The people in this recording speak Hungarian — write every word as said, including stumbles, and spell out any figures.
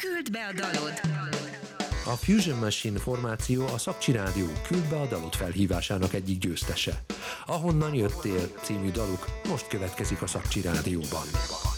Küld be a dalod! A Fusion Machine formáció a Szakcsi Rádió Küld be a dalod felhívásának egyik győztese. Ahonnan jöttél című daluk most következik a Szakcsi Rádióban.